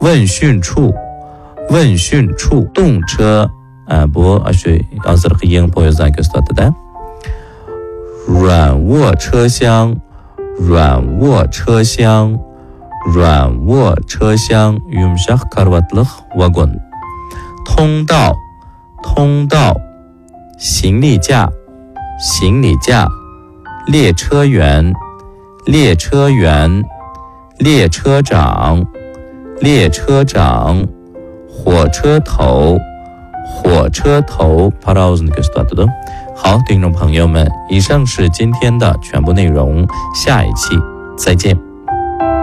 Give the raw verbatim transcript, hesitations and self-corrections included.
问讯处，问讯处，动车啊，bu shu hozirgi yangi poyezddan ko'rsatadi. 软卧车厢，软卧车厢，软卧车厢 yumshaq karvatliq vagon. 通道，通道，行李架，行李架，列车员，列车员，列车长，列车长，火车头，火车头 parauzni gösterdi. 好，听众朋友们，以上是今天的全部内容，下一期再见。